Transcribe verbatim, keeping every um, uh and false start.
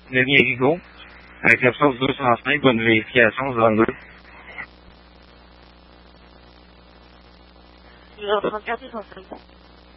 Le lien Rigaud, avec la sauce deux cent cinq, bonne vérification, zone deux. zéro trente-quatre deux cent cinq.